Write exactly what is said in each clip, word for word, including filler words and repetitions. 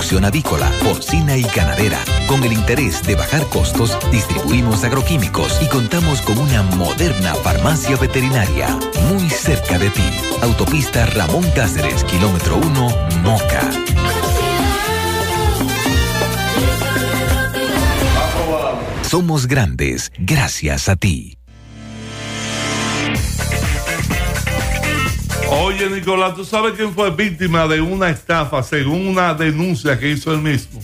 producción avícola, porcina y ganadera. Con el interés de bajar costos, distribuimos agroquímicos y contamos con una moderna farmacia veterinaria muy cerca de ti. Autopista Ramón Cáceres, kilómetro uno, Moca. Somos grandes gracias a ti. Oye, Nicolás, ¿tú sabes quién fue víctima de una estafa según una denuncia que hizo él mismo?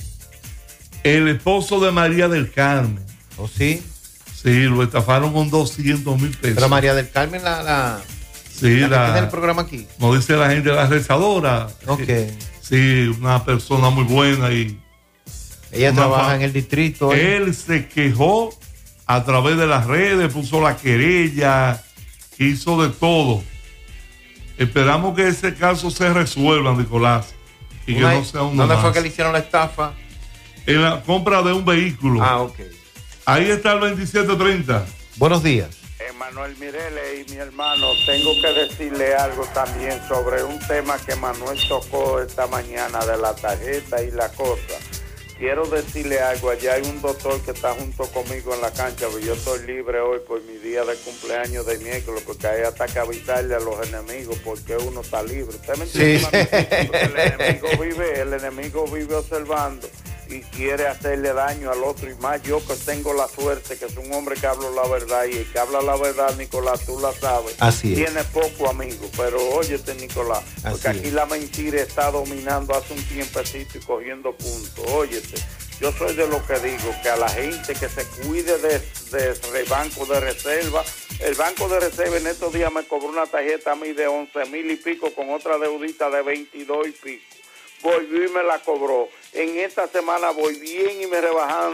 El esposo de María del Carmen. ¿Oh, sí? Sí, lo estafaron con doscientos mil pesos. Pero María del Carmen, la, la, sí, la, la que tiene el programa aquí. Como dice la gente, la rezadora. Ok. Sí, una persona muy buena y... Ella trabaja en el distrito. ¿eh? Él se quejó a través de las redes, puso la querella, hizo de todo. Esperamos que ese caso se resuelva, Nicolás, y que no sea una ¿Dónde más. fue que le hicieron la estafa? En la compra de un vehículo. Ah, ok. Ahí está el veintisiete treinta. Buenos días. Emanuel Mireles y mi hermano, tengo que decirle algo también sobre un tema que Manuel tocó esta mañana de la tarjeta y la cosa. Quiero decirle algo, allá hay un doctor que está junto conmigo en la cancha, porque yo estoy libre hoy por mi día de cumpleaños de miércoles, porque hay hasta que avisarle a los enemigos porque uno está libre. ¿Usted me entiende? Sí. Porque el enemigo vive, el enemigo vive observando y quiere hacerle daño al otro, y más yo que tengo la suerte que es un hombre que habla la verdad, y el que habla la verdad, Nicolás, tú la sabes. Así es. Tiene poco amigo, pero óyete, Nicolás, porque Así aquí es. la mentira está dominando hace un tiempecito y cogiendo puntos. Óyete, yo soy de lo que digo, que a la gente que se cuide de, de, de banco de reserva. El banco de reserva en estos días me cobró una tarjeta a mí de once mil y pico con otra deudita de veintidós y pico. Volvió y me la cobró. En esta semana voy bien y me rebajaron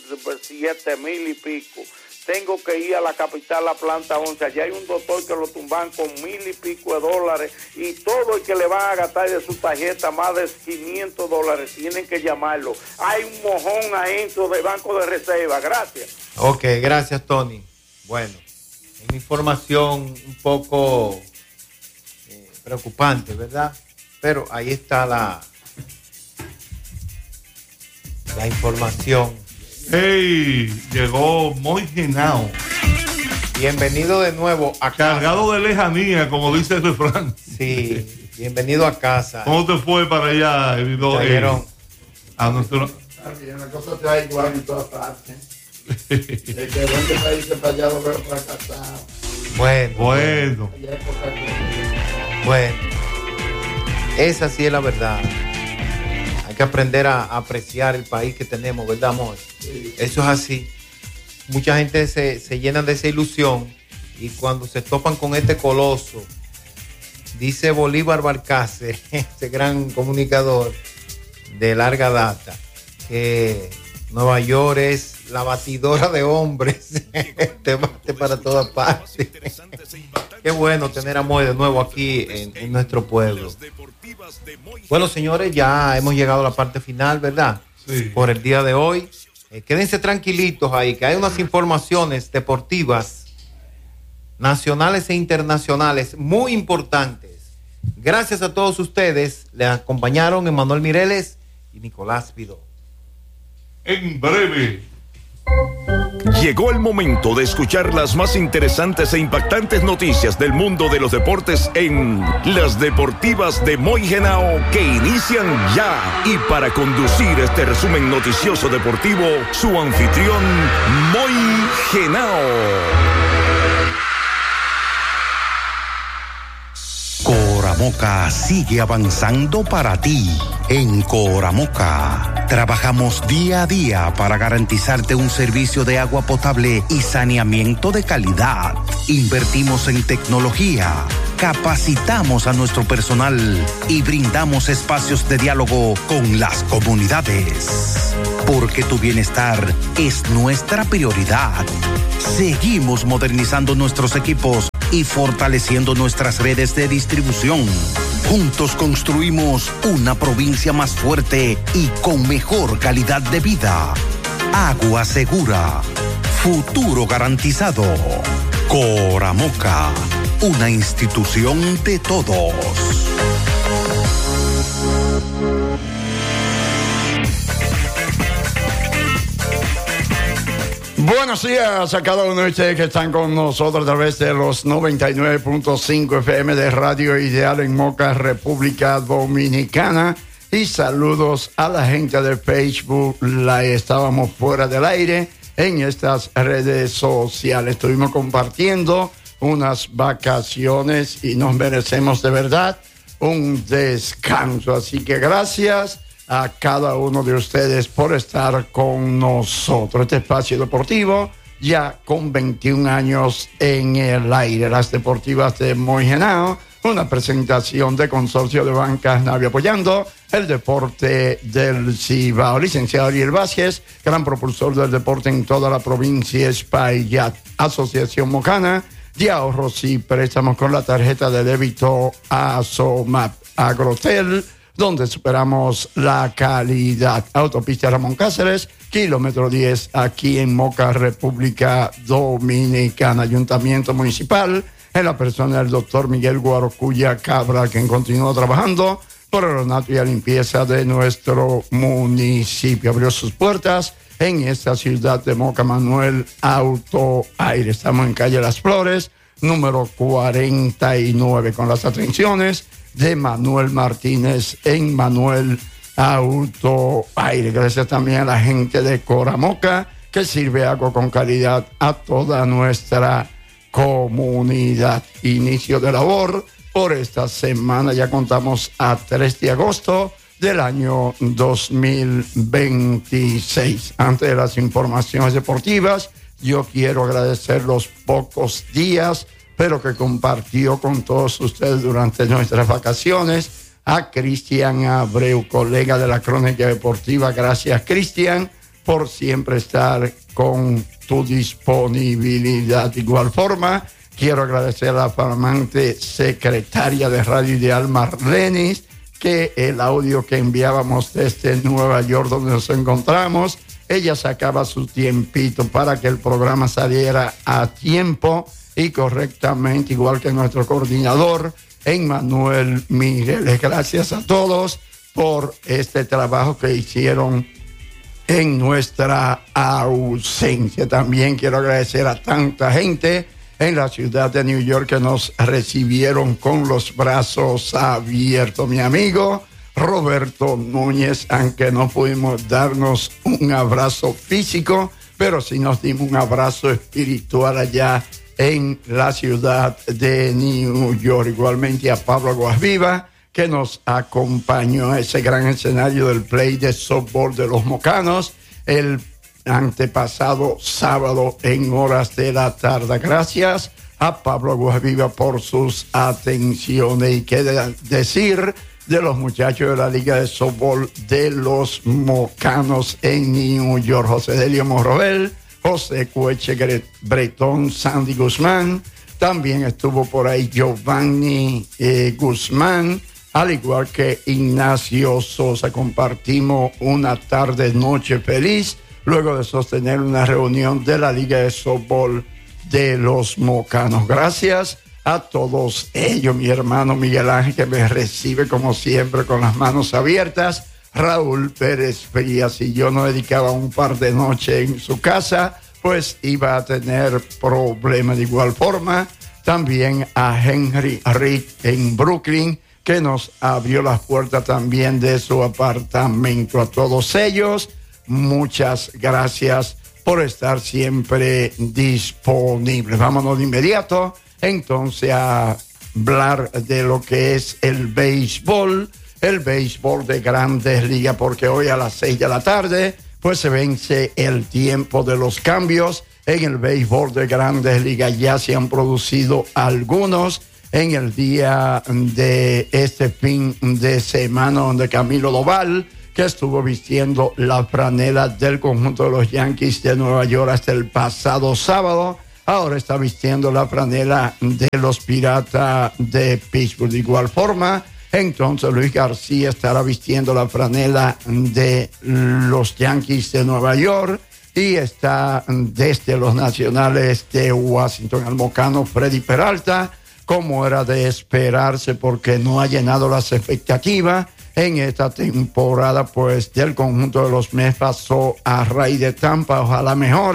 siete mil y pico. Tengo que ir a la capital, la planta once. Allá hay un doctor que lo tumban con mil y pico de dólares, y todo el que le van a gastar de su tarjeta más de quinientos dólares tienen que llamarlo. Hay un mojón adentro del banco de reserva. Gracias. Ok, gracias, Tony. Bueno, es una información un poco eh, preocupante, ¿verdad? Pero ahí está la la información. Hey, llegó muy genao. Bienvenido de nuevo a casa. Cargado de lejanía, como dice el refrán. Sí, bienvenido a casa. ¿Cómo te fue para allá, Evido? Eh, a nuestro... La cosa te va igual en todas partes. El que vende países para allá lo veo fracasado. Bueno. Bueno. Bueno. Esa sí es la verdad. Hay que aprender a, a apreciar el país que tenemos, ¿verdad, amor? Sí. Eso es así. Mucha gente se, se llena de esa ilusión, y cuando se topan con este coloso, dice Bolívar Balcácer, ese gran comunicador de larga data, que Nueva York es la batidora de hombres. Te bate para todas partes. Qué bueno tener a Moy de nuevo aquí en, en nuestro pueblo. Bueno, señores, ya hemos llegado a la parte final, ¿verdad? Sí. Por el día de hoy. Eh, quédense tranquilitos ahí, que hay unas informaciones deportivas nacionales e internacionales muy importantes. Gracias a todos ustedes. Les acompañaron Emanuel Mireles y Nicolás Vidó. En breve. Llegó el momento de escuchar las más interesantes e impactantes noticias del mundo de los deportes en Las Deportivas de Moy Genao, que inician ya. Y para conducir este resumen noticioso deportivo, su anfitrión, Moy Genao. Coramoca sigue avanzando para ti. En Coramoca trabajamos día a día para garantizarte un servicio de agua potable y saneamiento de calidad. Invertimos en tecnología, capacitamos a nuestro personal y brindamos espacios de diálogo con las comunidades. Porque tu bienestar es nuestra prioridad. Seguimos modernizando nuestros equipos y fortaleciendo nuestras redes de distribución. Juntos construimos una provincia más fuerte y con mejor calidad de vida. Agua segura, futuro garantizado. Coramoca, una institución de todos. Buenos días a cada uno de ustedes que están con nosotros a través de los noventa y nueve punto cinco F M de Radio Ideal en Moca, República Dominicana. Y saludos a la gente de Facebook. La estábamos fuera del aire en estas redes sociales. Estuvimos compartiendo unas vacaciones y nos merecemos de verdad un descanso. Así que gracias a cada uno de ustedes por estar con nosotros. Este espacio deportivo ya con veintiún años en el aire. Las deportivas de Moijenao, una presentación de Consorcio de Bancas Navia apoyando el deporte del Cibao. Licenciado Ariel Vázquez, gran propulsor del deporte en toda la provincia Espaillat. Asociación Mocana de ahorros y préstamos con la tarjeta de débito ASOMAP. Agrotel, donde superamos la calidad. Autopista Ramón Cáceres, kilómetro diez, aquí en Moca, República Dominicana. Ayuntamiento Municipal, en la persona del doctor Miguel Guarocuya Cabra, quien continúa trabajando por el ornato y la limpieza de nuestro municipio. Abrió sus puertas en esta ciudad de Moca, Manuel Auto Aire. Estamos en calle Las Flores, número cuarenta y nueve, con las atenciones de Manuel Martínez en Manuel Auto Aire. Gracias también a la gente de Coramoca, que sirve agua con calidad a toda nuestra comunidad. Inicio de labor por esta semana. Ya contamos a tres de agosto del año dos mil veintiséis. Antes de las informaciones deportivas, yo quiero agradecer los pocos días pero que compartió con todos ustedes durante nuestras vacaciones, a Cristian Abreu, colega de la Crónica Deportiva. Gracias, Cristian, por siempre estar con tu disponibilidad. De igual forma, quiero agradecer a la flamante secretaria de Radio Ideal, Marlenis, que el audio que enviábamos desde Nueva York, donde nos encontramos, ella sacaba su tiempito para que el programa saliera a tiempo y correctamente, igual que nuestro coordinador, Emmanuel Miguel. Gracias a todos por este trabajo que hicieron en nuestra ausencia. También quiero agradecer a tanta gente en la ciudad de New York que nos recibieron con los brazos abiertos. Mi amigo Roberto Núñez, aunque no pudimos darnos un abrazo físico, pero sí nos dimos un abrazo espiritual allá en la ciudad de New York. Igualmente a Pablo Aguasviva, que nos acompañó a ese gran escenario del play de softball de los Mocanos el antepasado sábado en horas de la tarde. Gracias a Pablo Aguasviva por sus atenciones. Y qué de decir de los muchachos de la Liga de Softball de los Mocanos en New York. José Delio Morrobel, José Cueche Bretón, Sandy Guzmán, también estuvo por ahí Giovanni eh, Guzmán, al igual que Ignacio Sosa. Compartimos una tarde, noche feliz, luego de sostener una reunión de la Liga de Softball de los Mocanos. Gracias a todos ellos, mi hermano Miguel Ángel, que me recibe como siempre con las manos abiertas, Raúl Pérez Frías. Si yo no dedicaba un par de noches en su casa, pues iba a tener problemas. De igual forma, también a Henry Rick en Brooklyn, que nos abrió las puertas también de su apartamento. A todos ellos, muchas gracias por estar siempre disponibles. Vámonos de inmediato entonces a hablar de lo que es el béisbol, el béisbol de Grandes Ligas, porque hoy a las seis de la tarde pues se vence el tiempo de los cambios en el béisbol de Grandes Ligas. Ya se han producido algunos en el día de este fin de semana, donde Camilo Doval, que estuvo vistiendo la franela del conjunto de los Yankees de Nueva York hasta el pasado sábado, ahora está vistiendo la franela de los Piratas de Pittsburgh. De igual forma, entonces Luis García estará vistiendo la franela de los Yankees de Nueva York, y está desde los Nacionales de Washington el mocano Freddy Peralta, como era de esperarse, porque no ha llenado las expectativas en esta temporada, pues del conjunto de los Mets pasó a Rey de Tampa. Ojalá mejore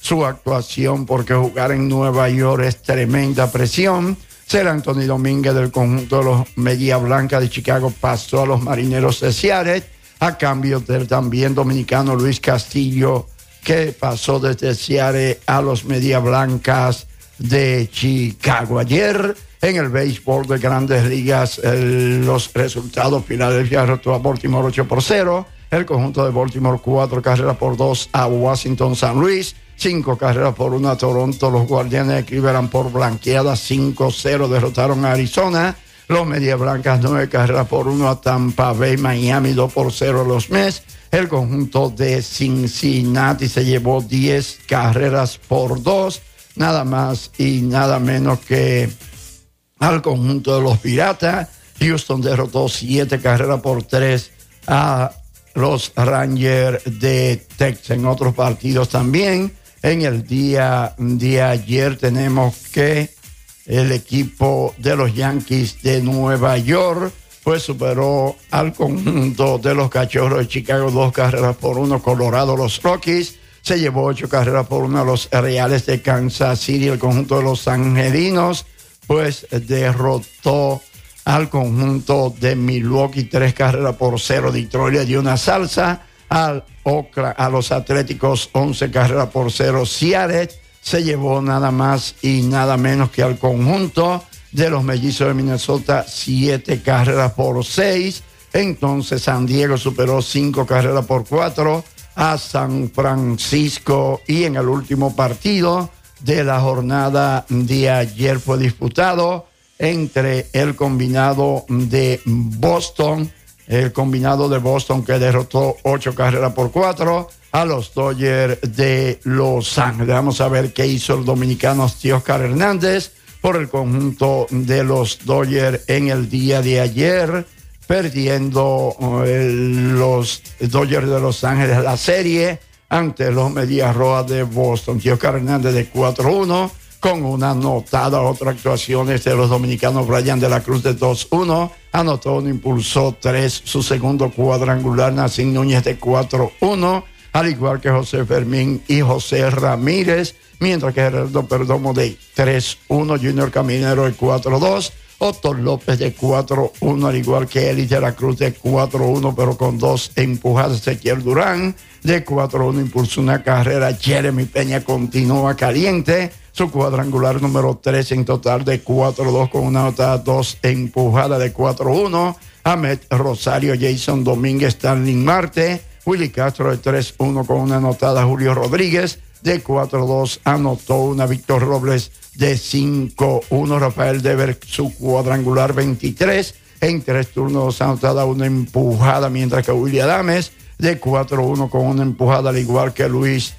su actuación, porque jugar en Nueva York es tremenda presión. Ser Anthony Domínguez del conjunto de los Media Blanca de Chicago pasó a los Marineros de Seattle, a cambio del también dominicano Luis Castillo, que pasó desde Seattle a los Media Blancas de Chicago. Ayer, en el béisbol de Grandes Ligas, el, los resultados: Filadelfia derrotó a Baltimore ocho por cero, el conjunto de Baltimore cuatro carreras por dos a Washington San Luis, cinco carreras por una a Toronto. Los Guardianes de Cleveland por blanqueada cinco cero derrotaron a Arizona. Los Media Blancas nueve carreras por uno a Tampa Bay. Miami dos por cero los Mets. El conjunto de Cincinnati se llevó diez carreras por dos, nada más y nada menos que al conjunto de los Piratas. Houston derrotó siete carreras por tres a los Rangers de Texas. En otros partidos también, en el día de ayer, tenemos que el equipo de los Yankees de Nueva York pues superó al conjunto de los Cachorros de Chicago dos carreras por uno. Colorado, los Rockies, se llevó ocho carreras por uno a los Reales de Kansas City. El conjunto de los Angelinos pues derrotó al conjunto de Milwaukee tres carreras por cero. Detroit le dio una salsa al Oakland, a los Atléticos once carreras por cero. Seattle se llevó nada más y nada menos que al conjunto de los Mellizos de Minnesota siete carreras por seis. Entonces San Diego superó cinco carreras por cuatro a San Francisco. Y en el último partido de la jornada de ayer fue disputado entre el combinado de Boston, el combinado de Boston que derrotó ocho carreras por cuatro a los Dodgers de Los Ángeles. Vamos a ver qué hizo el dominicano Oscar Hernández por el conjunto de los Dodgers en el día de ayer, perdiendo eh, los Dodgers de Los Ángeles la serie ante los Medias Rojas de Boston. Oscar Hernández de cuatro uno con una anotada. Otra actuación es de los dominicanos. Brian de la Cruz de dos uno anotó un, impulsó tres, su segundo cuadrangular. Nacín Núñez de cuatro uno, al igual que José Fermín y José Ramírez, mientras que Gerardo Perdomo de tres uno, Junior Caminero de cuatro dos, Otto López de cuatro uno, al igual que Elis de la Cruz de cuatro uno, pero con dos empujadas. Ezequiel Durán de cuatro uno impulsó una carrera. Jeremy Peña continúa caliente, su cuadrangular número tres en total de cuatro dos, con una nota dos empujada de cuatro uno. Ahmed Rosario, Jason Domínguez, Stanley Marte, Willy Castro de tres uno con una anotada. Julio Rodríguez de cuatro dos anotó una. Víctor Robles de cinco uno. Rafael Dever, su cuadrangular veintitrés en tres turnos, anotada una empujada, mientras que Willy Adames de cuatro uno con una empujada, al igual que Luis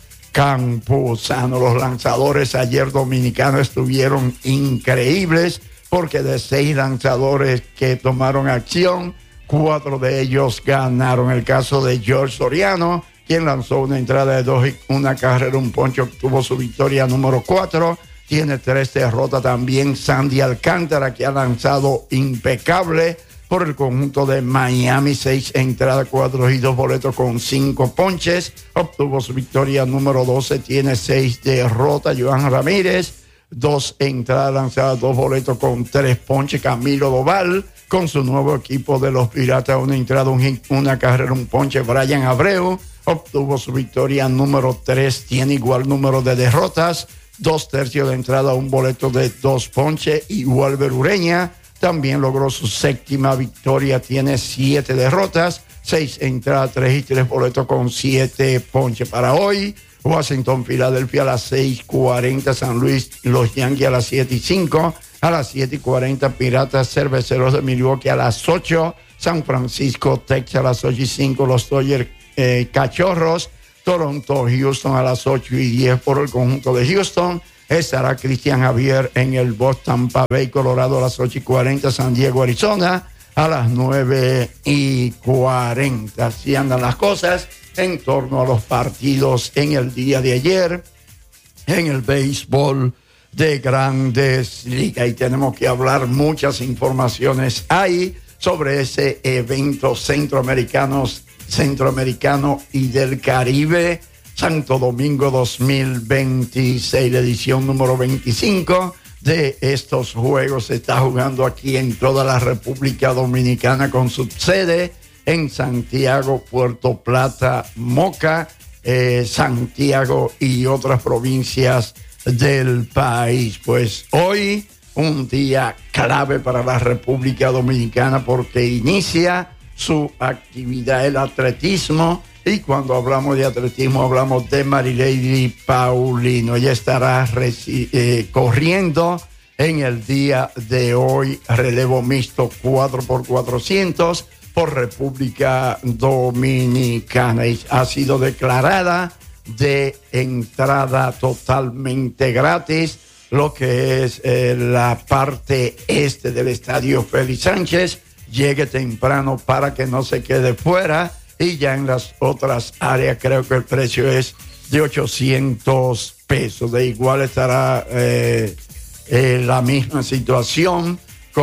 Campuzano. Los lanzadores ayer dominicanos estuvieron increíbles, porque de seis lanzadores que tomaron acción, cuatro de ellos ganaron. El caso de George Soriano, quien lanzó una entrada de dos y una carrera, un poncho, obtuvo su victoria número cuatro. Tiene tres derrotas. También Sandy Alcántara, que ha lanzado impecable por el conjunto de Miami, seis entradas, cuatro y dos boletos con cinco ponches, obtuvo su victoria número doce. Tiene seis derrotas. Johan Ramírez, dos entradas lanzadas, dos boletos con tres ponches. Camilo Doval, con su nuevo equipo de los Piratas, una entrada, un hit, una carrera, un ponche. Brian Abreu obtuvo su victoria número tres, tiene igual número de derrotas, dos tercios de entrada, un boleto de dos ponches. Y Walver Ureña también logró su séptima victoria, tiene siete derrotas, seis entradas, tres y tres boletos con siete ponches. Para hoy, Washington, Filadelfia a las seis cuarenta, San Luis, los Yankees a las siete y cinco, a las siete y cuarenta, Piratas Cerveceros de Milwaukee a las ocho, San Francisco, Texas a las ocho y cinco, los Dodgers eh, Cachorros, Toronto, Houston a las ocho y diez. Por el conjunto de Houston estará Cristian Javier en el Boston, Tampa Bay, Colorado a las ocho y cuarenta, San Diego, Arizona a las nueve y cuarenta. Así andan las cosas en torno a los partidos en el día de ayer en el béisbol de Grandes Ligas. Y tenemos que hablar, muchas informaciones hay sobre ese evento centroamericano, centroamericano y del Caribe. Santo Domingo dos mil veintiséis, la edición número veinticinco de estos juegos se está jugando aquí en toda la República Dominicana con su sede en Santiago, Puerto Plata, Moca, eh, Santiago y otras provincias del país. Pues hoy un día clave para la República Dominicana porque inicia su actividad el atletismo, y cuando hablamos de atletismo hablamos de Marilady Paulino. Ella estará reci- eh, corriendo en el día de hoy relevo mixto cuatro por cuatrocientos por República Dominicana y ha sido declarada de entrada totalmente gratis lo que es eh, la parte este del estadio Félix Sánchez. Llegue temprano para que no se quede fuera, y ya en las otras áreas creo que el precio es de ochocientos pesos. De igual estará eh, eh, la misma situación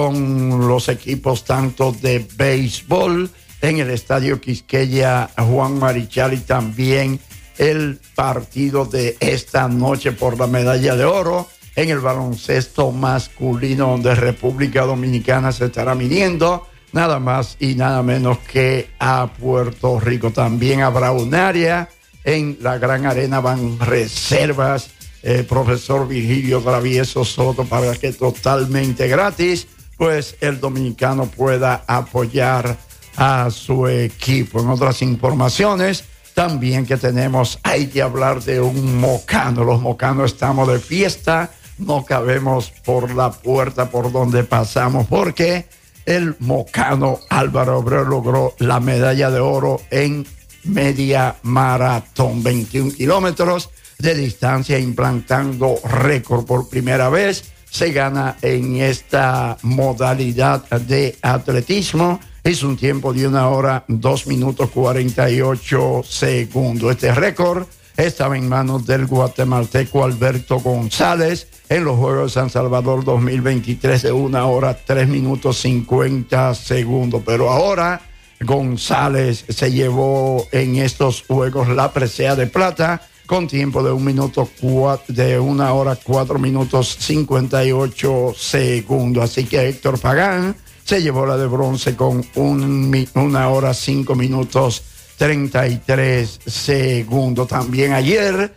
con los equipos tanto de béisbol en el estadio Quisqueya Juan Marichal, y también el partido de esta noche por la medalla de oro en el baloncesto masculino, donde República Dominicana se estará midiendo nada más y nada menos que a Puerto Rico. También habrá un área en la Gran Arena Banreservas, eh, profesor Virgilio Travieso Soto, para que totalmente gratis pues el dominicano pueda apoyar a su equipo. En otras informaciones también que tenemos, hay que hablar de un mocano. Los mocanos estamos de fiesta, no cabemos por la puerta por donde pasamos, porque el mocano Álvaro Abreu logró la medalla de oro en media maratón, veintiún kilómetros de distancia, implantando récord por primera vez. Se gana en esta modalidad de atletismo. Es un tiempo de una hora, dos minutos cuarenta y ocho segundos. Este récord estaba en manos del guatemalteco Alberto González en los Juegos de San Salvador dos mil veintitrés, de una hora, tres minutos cincuenta segundos. Pero ahora González se llevó en estos Juegos la presea de plata con tiempo de un minuto cuatro, de una hora, cuatro minutos cincuenta y ocho segundos. Así que Héctor Pagán se llevó la de bronce con un, una hora, cinco minutos treinta y tres segundos. También ayer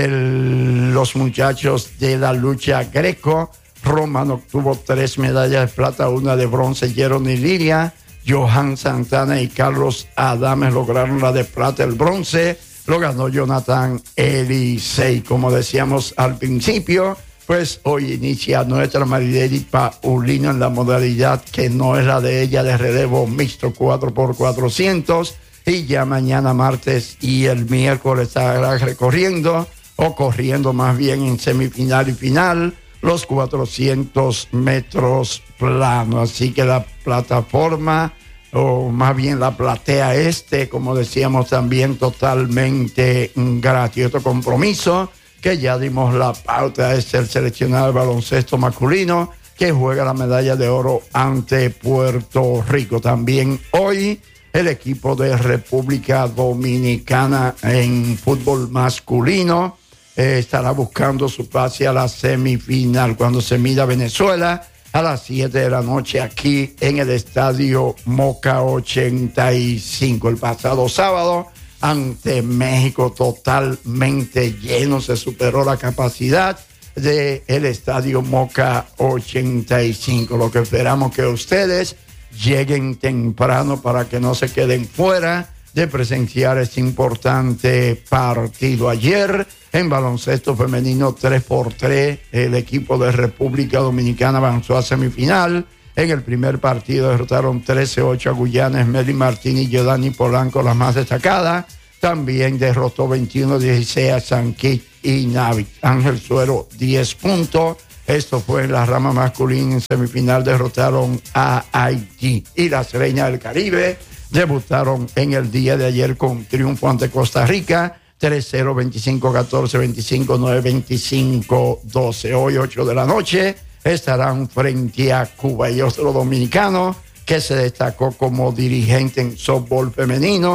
el, los muchachos de la lucha greco, Romano obtuvo tres medallas de plata, una de bronce. Jeremy Liria, Johan Santana y Carlos Adames lograron la de plata. El bronce lo ganó Jonathan Elisei. Como decíamos al principio, pues hoy inicia nuestra Marilady Paulino en la modalidad que no es la de ella, de relevo mixto cuatro por cuatrocientos, y ya mañana martes y el miércoles estará recorriendo, o corriendo más bien en semifinal y final, los cuatrocientos metros planos. Así que la plataforma, o más bien la platea este, como decíamos, también totalmente gratis. Otro compromiso que ya dimos la pauta es el seleccionado de baloncesto masculino, que juega la medalla de oro ante Puerto Rico. También hoy el equipo de República Dominicana en fútbol masculino eh, estará buscando su pase a la semifinal cuando se mida Venezuela a las siete de la noche aquí en el estadio Moca ochenta y cinco. El pasado sábado ante México totalmente lleno, se superó la capacidad del estadio Moca ochenta y cinco. Lo que esperamos que ustedes lleguen temprano para que no se queden fuera de presenciar este importante partido. Ayer en baloncesto femenino tres por tres, el equipo de República Dominicana avanzó a semifinal. En el primer partido derrotaron trece a ocho a Guyana, Esmeli Martínez y Yodani Polanco, las más destacadas. También derrotó veintiuno a dieciséis a San Kitts y Navi. Ángel Suero, diez puntos. Esto fue en la rama masculina. En semifinal derrotaron a Haití. Y las Reinas del Caribe debutaron en el día de ayer con triunfo ante Costa Rica, tres cero, veinticinco catorce, veinticinco nueve, veinticinco doce. Hoy, ocho de la noche, estarán frente a Cuba. Y otro dominicano que se destacó como dirigente en softball femenino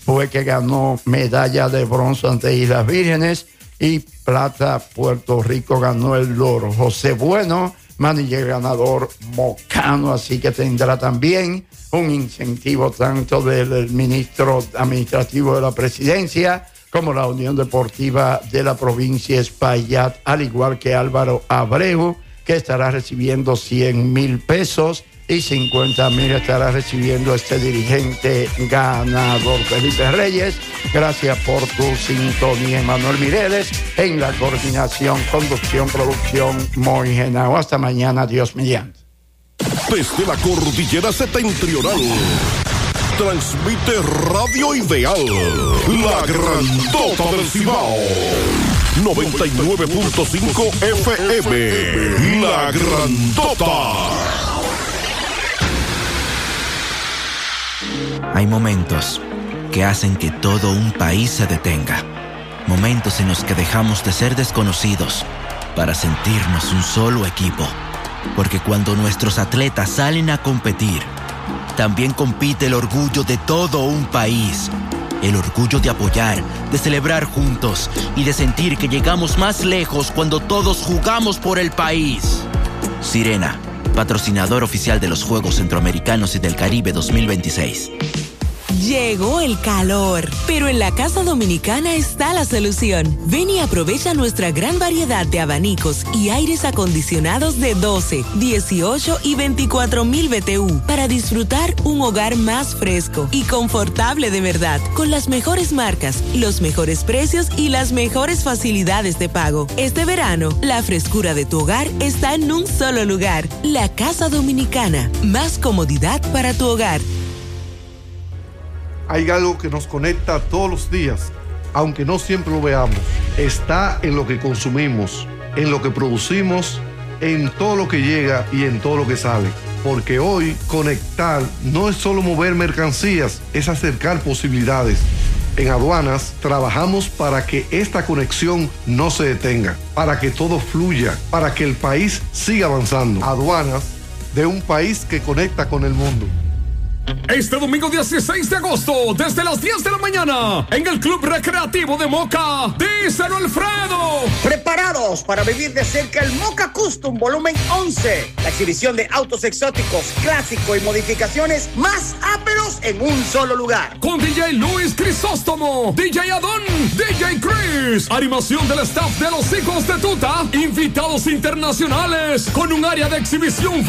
fue que ganó medalla de bronce ante Islas Vírgenes y plata Puerto Rico ganó el oro. José Bueno, manager ganador mocano, así que tendrá también un incentivo tanto del ministro administrativo de la presidencia como la Unión Deportiva de la provincia Espaillat, al igual que Álvaro Abreu, que estará recibiendo cien mil pesos y cincuenta mil estará recibiendo este dirigente ganador. Felipe Reyes, gracias por tu sintonía. Manuel Mireles en la coordinación, conducción, producción, Moy Genao. Hasta mañana, Dios mediante. Desde la cordillera septentrional, transmite Radio Ideal, la grandota del Cibao. noventa y nueve punto cinco F M, la grandota. Hay momentos que hacen que todo un país se detenga. Momentos en los que dejamos de ser desconocidos para sentirnos un solo equipo. Porque cuando nuestros atletas salen a competir, también compite el orgullo de todo un país. El orgullo de apoyar, de celebrar juntos y de sentir que llegamos más lejos cuando todos jugamos por el país. Sirena, patrocinador oficial de los Juegos Centroamericanos y del Caribe dos mil veintiséis. Llegó el calor, pero en la Casa Dominicana está la solución. Ven y aprovecha nuestra gran variedad de abanicos y aires acondicionados de doce, dieciocho y veinticuatro mil B T U para disfrutar un hogar más fresco y confortable de verdad, con las mejores marcas, los mejores precios y las mejores facilidades de pago. Este verano, la frescura de tu hogar está en un solo lugar. La Casa Dominicana, más comodidad para tu hogar. Hay algo que nos conecta todos los días, aunque no siempre lo veamos. Está en lo que consumimos, en lo que producimos, en todo lo que llega y en todo lo que sale. Porque hoy conectar no es solo mover mercancías, es acercar posibilidades. En Aduanas trabajamos para que esta conexión no se detenga, para que todo fluya, para que el país siga avanzando. Aduanas, de un país que conecta con el mundo. Este domingo dieciséis de agosto, desde las diez de la mañana, en el Club Recreativo de Moca, díselo Alfredo. Preparados para vivir de cerca el Moca Custom Volumen once, la exhibición de autos exóticos, clásicos y modificaciones más áperos en un solo lugar. Con D J Luis Crisóstomo, D J Adón, D J Chris, animación del staff de los Hijos de Tuta, invitados internacionales, con un área de exhibición